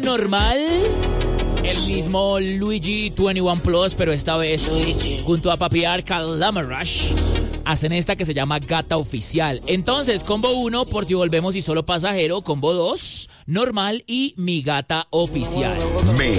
normal. El mismo Luigi 21 Plus, pero esta vez junto a Papi Arca Lamarash hacen esta que se llama Gata Oficial. Entonces, combo 1, por si volvemos y solo pasajero. Combo 2, normal y Mi Gata Oficial. Me